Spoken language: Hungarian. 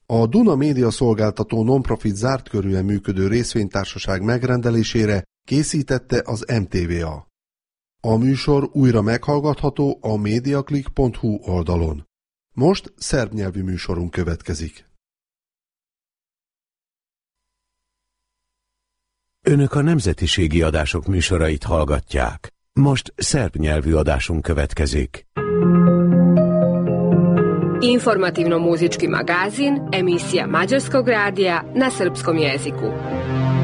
A Duna Média Szolgáltató non-profit zárt körűen működő részvénytársaság megrendelésére készítette az MTVA. A műsor újra meghallgatható a mediaclick.hu oldalon. Most szerb nyelvű műsorunk következik. Önök a nemzetiségi adások műsorait hallgatják. Most szerb nyelvű adásunk következik. Informativno-muzički magazin, emisija Mađarskog radija na srpskom jeziku.